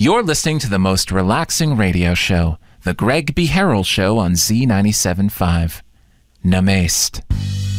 You're listening to the most relaxing radio show, The Greg B. Harrell Show on Z97.5. Namaste.